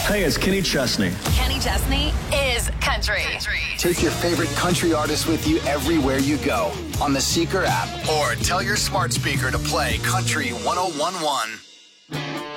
Hey, it's Kenny Chesney. Kenny Chesney is country. Take your favorite country artists with you everywhere you go on the Seeker app or tell your smart speaker to play Country 1011.